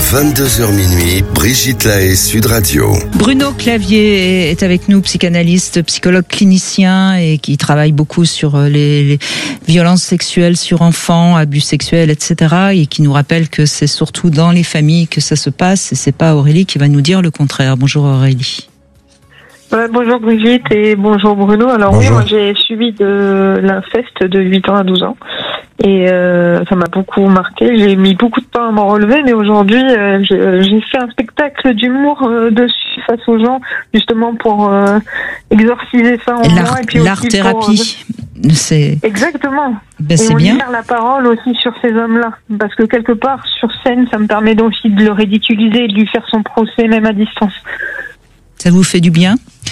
22h minuit, Brigitte Lahaie, Sud Radio. Bruno Clavier est avec nous, psychanalyste, psychologue clinicien et qui travaille beaucoup sur les violences sexuelles sur enfants, abus sexuels, etc. et qui nous rappelle que c'est surtout dans les familles que ça se passe et c'est pas Aurélie qui va nous dire le contraire. Bonjour Aurélie. Bonjour Brigitte et bonjour Bruno. Alors bonjour. Oui, moi j'ai suivi de l'inceste de 8 ans à 12 ans et ça m'a beaucoup marqué. J'ai mis beaucoup de temps à m'en relever, mais aujourd'hui j'ai fait un spectacle d'humour dessus face aux gens, justement pour exorciser ça en moi. Et puis l'art aussi thérapie, c'est... Exactement. Ben, c'est et on bien. libère la parole aussi sur ces hommes-là, parce que quelque part sur scène, ça me permet aussi de le ridiculiser et de lui faire son procès même à distance. Ça vous fait du bien?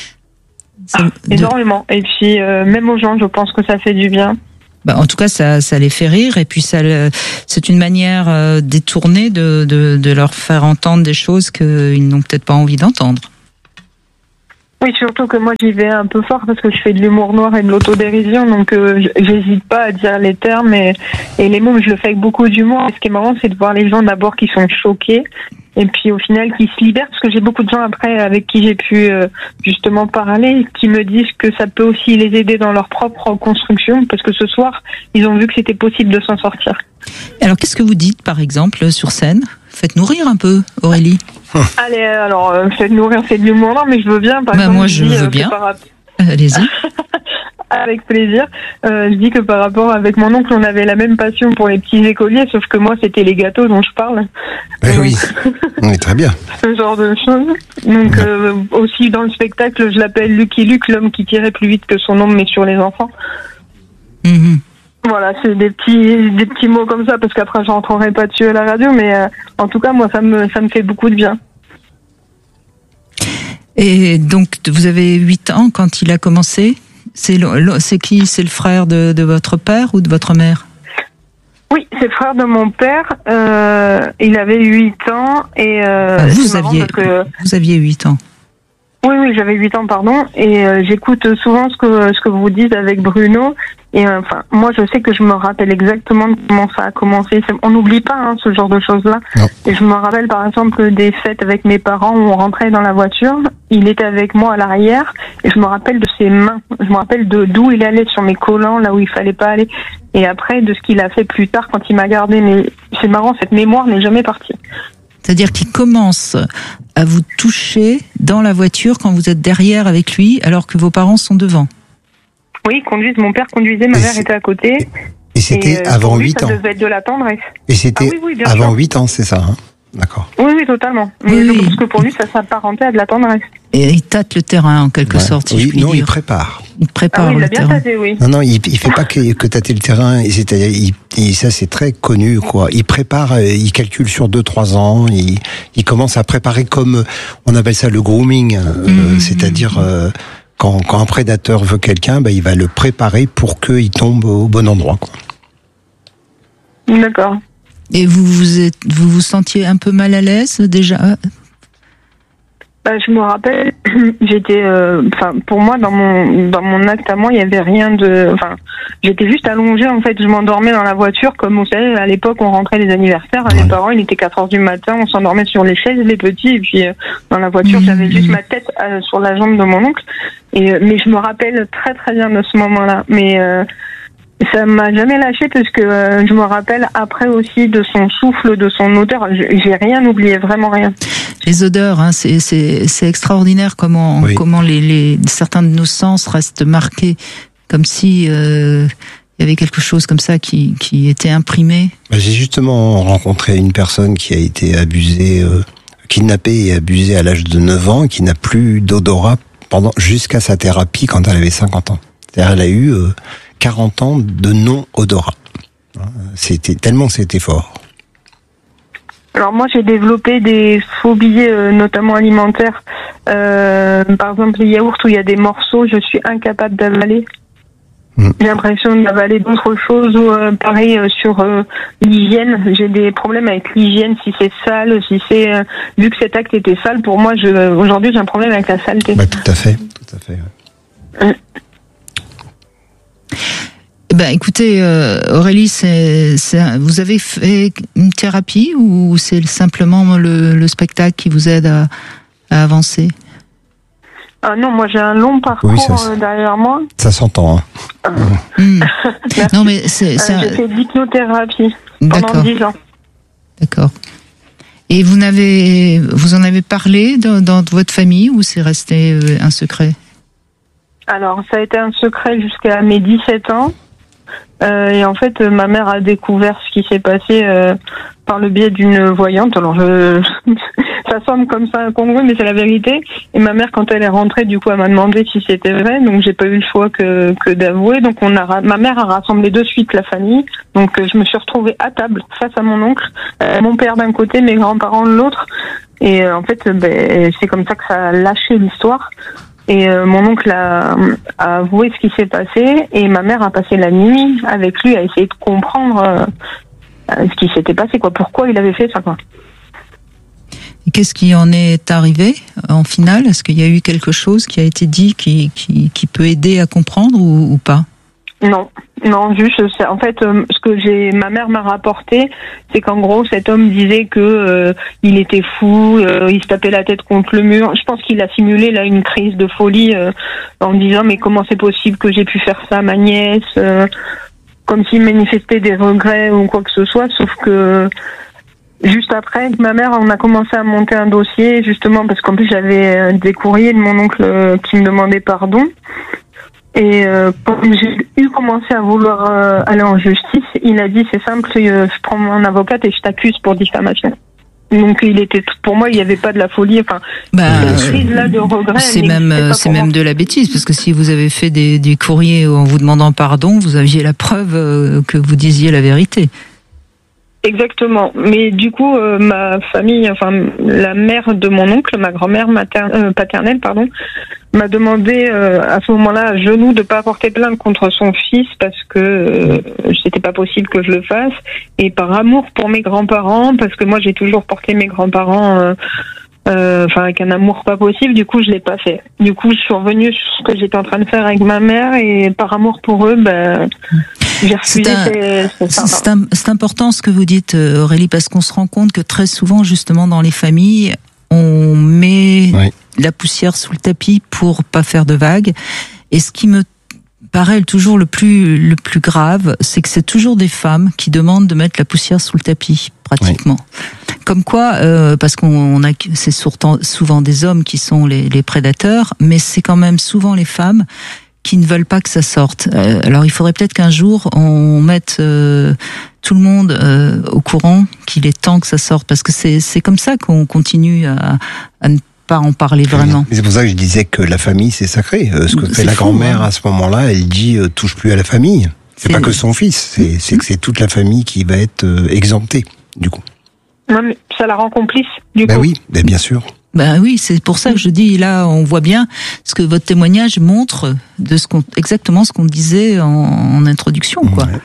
Énormément. Et puis même aux gens, je pense que ça fait du bien. Bah, en tout cas, ça les fait rire et puis c'est une manière détournée de leur faire entendre des choses qu'ils n'ont peut-être pas envie d'entendre. Oui, surtout que moi j'y vais un peu fort parce que je fais de l'humour noir et de l'autodérision, donc j'hésite pas à dire les termes et les mots, mais je le fais avec beaucoup d'humour. Et ce qui est marrant, c'est de voir les gens d'abord qui sont choqués et puis au final qui se libèrent, parce que j'ai beaucoup de gens après avec qui j'ai pu justement parler, qui me disent que ça peut aussi les aider dans leur propre construction, parce que ce soir, ils ont vu que c'était possible de s'en sortir. Alors qu'est-ce que vous dites par exemple sur scène? Faites-nous rire un peu, Aurélie. Allez, alors faites-nous rire, c'est de l'humour noir, mais je veux bien. Par exemple, moi je veux bien. Allez-y. Avec plaisir. Je dis que par rapport avec mon oncle, on avait la même passion pour les petits écoliers, sauf que moi, c'était les gâteaux dont je parle. Oui, oui, très bien. Ce genre de choses. Donc aussi dans le spectacle, je l'appelle Lucky Luke, l'homme qui tirait plus vite que son ombre, mais sur les enfants. Mm-hmm. Voilà, c'est des petits mots comme ça, parce qu'après, je rentrerai pas dessus à la radio, mais en tout cas, moi, ça me fait beaucoup de bien. Et donc, vous avez 8 ans quand il a commencé. C'est qui? C'est le frère de votre père ou de votre mère? Oui, c'est le frère de mon père. Il avait 8 ans et vous aviez 8 ans. Oui, j'avais 8 ans, pardon. Et j'écoute souvent ce que vous dites avec Bruno. Et enfin, moi, je sais que je me rappelle exactement de comment ça a commencé. On n'oublie pas ce genre de choses-là. Non. Et je me rappelle, par exemple, des fêtes avec mes parents où on rentrait dans la voiture. Il était avec moi à l'arrière. Et je me rappelle de ses mains. Je me rappelle d'où il allait sur mes collants, là où il fallait pas aller. Et après, de ce qu'il a fait plus tard quand il m'a gardé. Mais c'est marrant, cette mémoire n'est jamais partie. C'est-à-dire qu'il commence à vous toucher dans la voiture quand vous êtes derrière avec lui, alors que vos parents sont devant. Oui, mon père conduisait, ma mère était à côté. Et c'était avant 8 ans. Ça devait être de la tendresse. Et c'était bien avant sûr. 8 ans, c'est ça, hein? D'accord. Oui, totalement. Oui. Je pense que pour lui, ça s'apparentait à de la tendresse. Et il tâte le terrain, en quelque sorte, si je puis dire. il prépare. Il prépare il le l'a bien terrain. tâté, oui. Non, il fait pas que tâter le terrain. C'est-à-dire, ça c'est très connu, quoi. Il prépare, il calcule sur 2-3 ans. Il commence à préparer comme on appelle ça le grooming, c'est-à-dire quand un prédateur veut quelqu'un, il va le préparer pour qu'il tombe au bon endroit, quoi. D'accord. Et vous vous sentiez un peu mal à l'aise déjà? Je me rappelle, j'étais, pour moi, dans mon acte à moi, il y avait rien de, j'étais juste allongée, en fait, je m'endormais dans la voiture, comme vous savez, à l'époque, on rentrait les anniversaires, mes parents, il était 4h du matin, on s'endormait sur les chaises, les petits, et puis, dans la voiture, j'avais juste ma tête sur la jambe de mon oncle, mais je me rappelle très très bien de ce moment-là, mais, ça m'a jamais lâché parce que je me rappelle après aussi de son souffle, de son odeur. J'ai rien oublié, vraiment rien. Les odeurs, c'est extraordinaire comment certains de nos sens restent marqués, comme si il y avait quelque chose comme ça qui était imprimé. J'ai justement rencontré une personne qui a été abusée, kidnappée et abusée à l'âge de 9 ans, et qui n'a plus d'odorat jusqu'à sa thérapie quand elle avait 50 ans. C'est-à-dire, elle a eu 40 ans de non-odorat. C'était fort. Alors moi, j'ai développé des phobies, notamment alimentaires. Par exemple, les yaourts où il y a des morceaux, je suis incapable d'avaler. J'ai l'impression d'avaler d'autres choses. Ou pareil sur l'hygiène, j'ai des problèmes avec l'hygiène. Si c'est sale, vu que cet acte était sale, pour moi, aujourd'hui, j'ai un problème avec la saleté. Tout à fait. Ouais. Ben, écoutez, Aurélie, vous avez fait une thérapie ou c'est simplement le spectacle qui vous aide à avancer? Ah non, moi j'ai un long parcours derrière moi. Ça s'entend. Hein. Non, mais j'ai fait de l'hypnothérapie pendant 10 ans. D'accord. Et vous en avez parlé dans votre famille ou c'est resté un secret? Alors, ça a été un secret jusqu'à mes 17 ans. Et en fait, ma mère a découvert ce qui s'est passé par le biais d'une voyante. Alors, ça semble comme ça incongru, mais c'est la vérité. Et ma mère, quand elle est rentrée, du coup, elle m'a demandé si c'était vrai. Donc, j'ai pas eu le choix que d'avouer. Donc, ma mère a rassemblé de suite la famille. Donc, je me suis retrouvée à table face à mon oncle, mon père d'un côté, mes grands-parents de l'autre. Et en fait, c'est comme ça que ça a lâché l'histoire. Et mon oncle a avoué ce qui s'est passé et ma mère a passé la nuit avec lui à essayer de comprendre ce qui s'était passé, quoi. Pourquoi il avait fait ça, quoi. Et qu'est-ce qui en est arrivé en finale? Est-ce qu'il y a eu quelque chose qui a été dit qui peut aider à comprendre ou pas? Non, juste, en fait, ce que ma mère m'a rapporté, c'est qu'en gros, cet homme disait que il était fou, il se tapait la tête contre le mur. Je pense qu'il a simulé là une crise de folie en disant mais comment c'est possible que j'ai pu faire ça à ma nièce, comme s'il manifestait des regrets ou quoi que ce soit, sauf que juste après, ma mère, on a commencé à monter un dossier, justement, parce qu'en plus j'avais des courriers de mon oncle qui me demandait pardon. Et quand j'ai commencé à vouloir aller en justice, il a dit c'est simple, je prends mon avocate et je t'accuse pour diffamation. Donc pour moi il n'y avait pas de la folie, enfin crise là de regret. C'est même de la bêtise parce que si vous avez fait des courriers en vous demandant pardon, vous aviez la preuve que vous disiez la vérité. Exactement. Mais du coup, ma famille, enfin la mère de mon oncle, ma grand-mère paternelle, m'a demandé à ce moment-là à genoux de pas porter plainte contre son fils parce que c'était pas possible que je le fasse, et par amour pour mes grands-parents, parce que moi j'ai toujours porté mes grands-parents avec un amour pas possible. Du coup je l'ai pas fait. Du coup je suis revenue sur ce que j'étais en train de faire avec ma mère, et par amour pour eux, j'ai refusé. C'est important ce que vous dites, Aurélie, parce qu'on se rend compte que très souvent justement dans les familles on met la poussière sous le tapis pour pas faire de vagues. Et ce qui me paraît toujours le plus grave, c'est que c'est toujours des femmes qui demandent de mettre la poussière sous le tapis, pratiquement. Oui. Comme quoi, parce c'est souvent des hommes qui sont les prédateurs, mais c'est quand même souvent les femmes qui ne veulent pas que ça sorte. Alors il faudrait peut-être qu'un jour on mette tout le monde au courant qu'il est temps que ça sorte, parce que c'est comme ça qu'on continue à ne pas en parler vraiment. C'est pour ça que je disais que la famille c'est sacré. Ce que fait la grand-mère à ce moment-là, elle dit touche plus à la famille. C'est pas que son fils, c'est que c'est toute la famille qui va être exemptée du coup. Non, mais ça la rend complice du coup. Oui, bien sûr. Ben oui, c'est pour ça que je dis, là, on voit bien ce que votre témoignage montre de exactement ce qu'on disait en introduction, quoi. Ouais.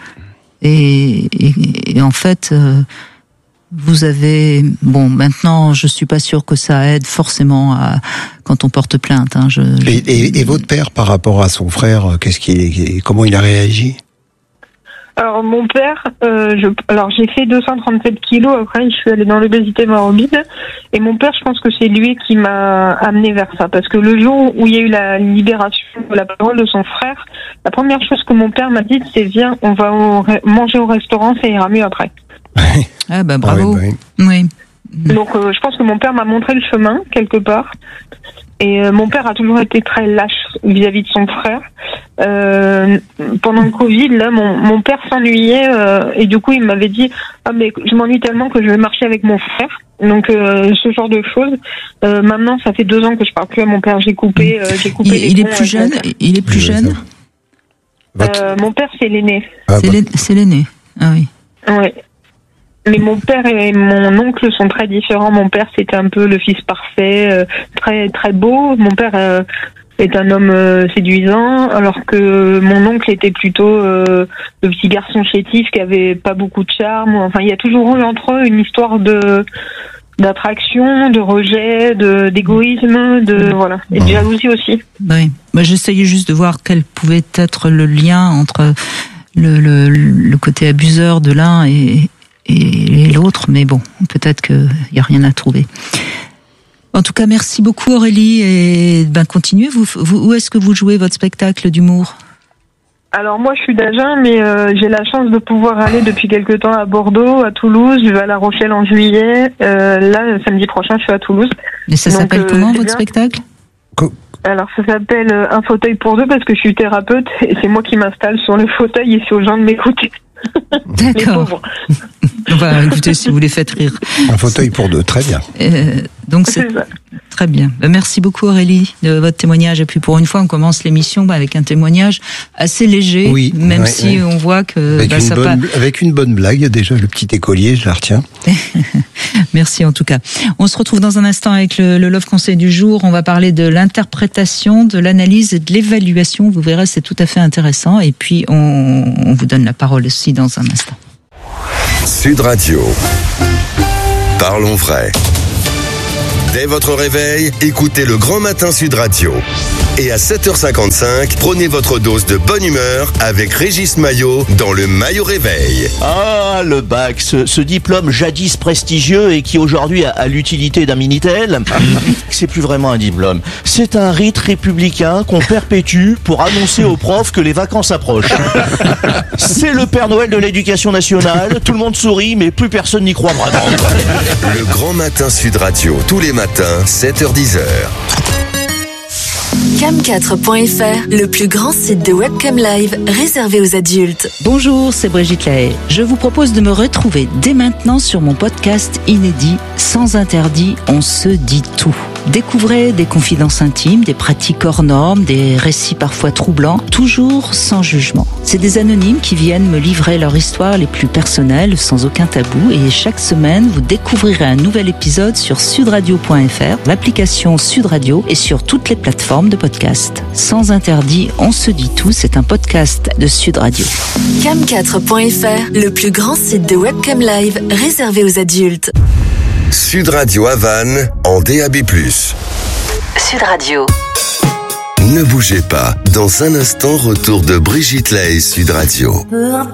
Et en fait, vous avez, maintenant, je suis pas sûre que ça aide forcément quand on porte plainte. Hein, et votre père, par rapport à son frère, comment il a réagi? Alors mon père, j'ai fait 237 kilos, après je suis allée dans l'obésité morbide, et mon père, je pense que c'est lui qui m'a amené vers ça, parce que le jour où il y a eu la libération de la parole de son frère, la première chose que mon père m'a dit, c'est viens, on va manger au restaurant, ça ira mieux après. Ah bah bravo. Oui. Donc je pense que mon père m'a montré le chemin quelque part. Et mon père a toujours été très lâche vis-à-vis de son frère. Pendant le Covid, là, mon père s'ennuyait et du coup, il m'avait dit mais je m'ennuie tellement que je vais marcher avec mon frère. Donc ce genre de choses. Maintenant, ça fait 2 ans que je parle plus à mon père. J'ai coupé. Il est plus jeune. Il est plus jeune. Mon père, c'est l'aîné. C'est l'aîné. Ah oui. Ouais. Mais mon père et mon oncle sont très différents. Mon père, c'était un peu le fils parfait, très très beau. Mon père est un homme séduisant, alors que mon oncle était plutôt le petit garçon chétif qui avait pas beaucoup de charme. Enfin, il y a toujours eu entre eux une histoire d'attraction, de rejet, d'égoïsme, et de jalousie aussi. Oui. J'essayais juste de voir quel pouvait être le lien entre le côté abuseur de l'un et l'autre, mais bon, peut-être qu'il n'y a rien à trouver. En tout cas, merci beaucoup Aurélie, et continuez. Où est-ce que vous jouez votre spectacle d'humour ? Alors moi je suis d'Agen, mais j'ai la chance de pouvoir aller depuis quelque temps à Bordeaux, à Toulouse, je vais à La Rochelle en juillet. Là, samedi prochain, je suis à Toulouse. Mais ça s'appelle comment votre spectacle ? Alors ça s'appelle Un fauteuil pour deux, parce que je suis thérapeute et c'est moi qui m'installe sur le fauteuil et c'est aux gens de m'écouter. D'accord. Écoutez, si vous les faites rire. Un fauteuil pour deux, très bien. Donc c'est ça. Très bien. Merci beaucoup Aurélie de votre témoignage. Et puis pour une fois, on commence l'émission avec un témoignage assez léger, même si on voit que avec une bonne blague. Déjà le petit écolier, je la retiens. Merci en tout cas. On se retrouve dans un instant avec le Love Conseil du jour. On va parler de l'interprétation, de l'analyse et de l'évaluation. Vous verrez, c'est tout à fait intéressant. Et puis on vous donne la parole aussi dans un instant. Sud Radio. Parlons vrai. Dès votre réveil, écoutez le Grand Matin Sud Radio. Et à 7h55, prenez votre dose de bonne humeur avec Régis Maillot dans le Maillot Réveil. Ah, le bac, ce diplôme jadis prestigieux et qui aujourd'hui a l'utilité d'un Minitel, c'est plus vraiment un diplôme. C'est un rite républicain qu'on perpétue pour annoncer aux profs que les vacances approchent. C'est le Père Noël de l'éducation nationale, tout le monde sourit, mais plus personne n'y croit vraiment. Le Grand Matin Sud Radio, tous les matins, 7h-10h. Cam4.fr, le plus grand site de webcam live réservé aux adultes. Bonjour, c'est Brigitte Lahaye. Je vous propose de me retrouver dès maintenant sur mon podcast inédit Sans interdit, on se dit tout. Découvrez des confidences intimes, des pratiques hors normes, des récits parfois troublants, toujours sans jugement. C'est des anonymes qui viennent me livrer leur histoire les plus personnelles, sans aucun tabou, et chaque semaine, vous découvrirez un nouvel épisode sur sudradio.fr, l'application Sud Radio et sur toutes les plateformes de podcast. Sans interdit, on se dit tout, c'est un podcast de Sud Radio. Cam4.fr, le plus grand site de webcam live réservé aux adultes. Sud Radio à Vannes en DAB+. Sud Radio. Ne bougez pas. Dans un instant, retour de Brigitte Lahaye Sud Radio.